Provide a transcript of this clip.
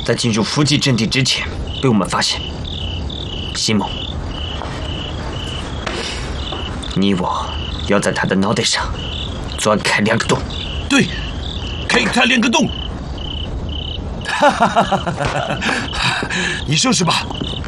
在进入伏击阵地之前被我们发现。西蒙，你我要在他的脑袋上钻开2个洞。 对，开开2个洞。哈哈哈哈哈！你说是吧？